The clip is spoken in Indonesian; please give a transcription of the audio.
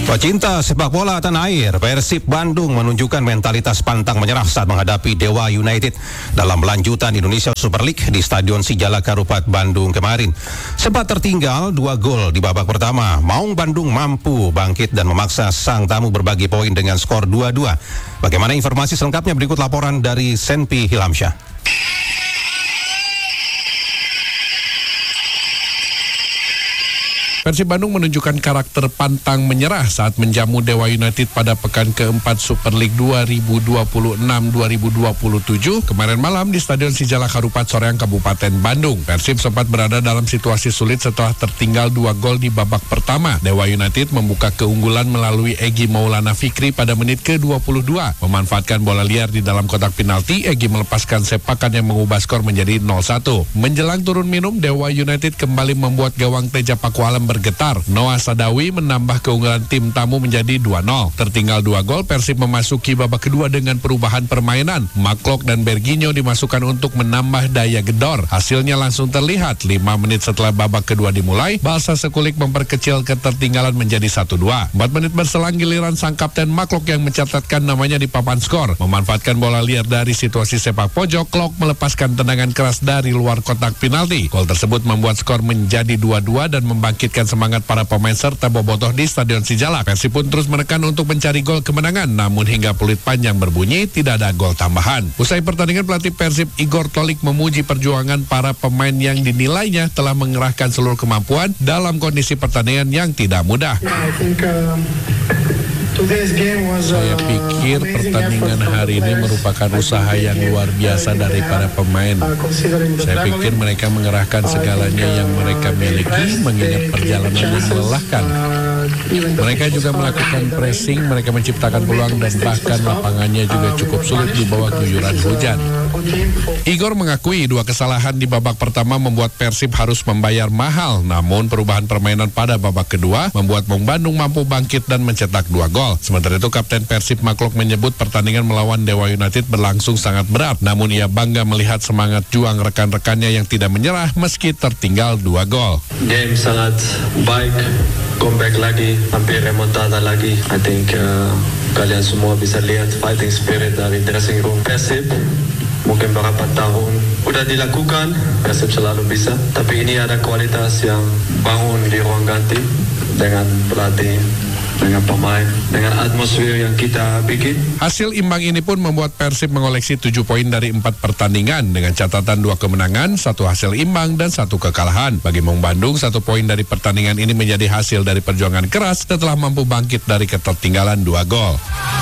Pecinta sepak bola tanah air, Persib Bandung menunjukkan mentalitas pantang menyerah saat menghadapi Dewa United dalam lanjutan Indonesia Super League di Stadion Sijalak Harupat Bandung kemarin. Sempat tertinggal 2 gol di babak pertama, Maung Bandung mampu bangkit dan memaksa sang tamu berbagi poin dengan skor 2-2. Bagaimana informasi selengkapnya berikut laporan dari Senpi Hilamsyah. Persib Bandung menunjukkan karakter pantang menyerah saat menjamu Dewa United pada pekan keempat Super League 2026-2027 kemarin malam di Stadion Sijalak Harupat Soreang, Kabupaten Bandung. Persib sempat berada dalam situasi sulit setelah tertinggal 2 gol di babak pertama. Dewa United membuka keunggulan melalui Egy Maulana Fikri pada menit ke-22. Memanfaatkan bola liar di dalam kotak penalti, Egy melepaskan sepakan yang mengubah skor menjadi 0-1. Menjelang turun minum, Dewa United kembali membuat gawang Teja Pakualam bergetar. Noah Sadawi menambah keunggulan tim tamu menjadi 2-0. Tertinggal 2 gol, Persib memasuki babak kedua dengan perubahan permainan. Maklok dan Berginho dimasukkan untuk menambah daya gedor. Hasilnya langsung terlihat. 5 menit setelah babak kedua dimulai, Balsa Sekulik memperkecil ketertinggalan menjadi 1-2. 4 menit berselang giliran sang kapten Maklok yang mencatatkan namanya di papan skor. Memanfaatkan bola liar dari situasi sepak pojok, Klok melepaskan tendangan keras dari luar kotak penalti. Gol tersebut membuat skor menjadi 2-2 dan membangkitkan semangat para pemain serta bobotoh di Stadion Sijalak. Persib pun terus menekan untuk mencari gol kemenangan, namun hingga peluit panjang berbunyi tidak ada gol tambahan. Usai pertandingan, pelatih Persib Igor Tolik memuji perjuangan para pemain yang dinilainya telah mengerahkan seluruh kemampuan dalam kondisi pertandingan yang tidak mudah. Saya pikir pertandingan hari ini merupakan usaha yang luar biasa dari para pemain. Saya pikir mereka mengerahkan segalanya yang mereka miliki mengingat perjalanan yang melelahkan. Mereka juga melakukan pressing, mereka menciptakan peluang dan bahkan lapangannya juga cukup sulit di bawah guyuran hujan. Igor mengakui 2 kesalahan di babak pertama membuat Persib harus membayar mahal, namun perubahan permainan pada babak kedua membuat Maung Bandung mampu bangkit dan mencetak 2 gol. Sementara itu, Kapten Persib Maklok menyebut pertandingan melawan Dewa United berlangsung sangat berat, namun ia bangga melihat semangat juang rekan-rekannya yang tidak menyerah meski tertinggal 2 gol. Game sangat baik, comeback lagi, hampir remontada lagi. I think kalian semua bisa lihat fighting spirit dari dressing room Persib. Mungkin beberapa tahun udah dilakukan, Persib selalu bisa. Tapi ini ada kualitas yang bangun di ruang ganti dengan pelatih, dengan pemain, dengan atmosfer yang kita bikin. Hasil imbang ini pun membuat Persib mengoleksi 7 poin dari 4 pertandingan dengan catatan 2 kemenangan, 1 hasil imbang, dan 1 kekalahan. Bagi Maung Bandung, 1 poin dari pertandingan ini menjadi hasil dari perjuangan keras setelah mampu bangkit dari ketertinggalan 2 gol.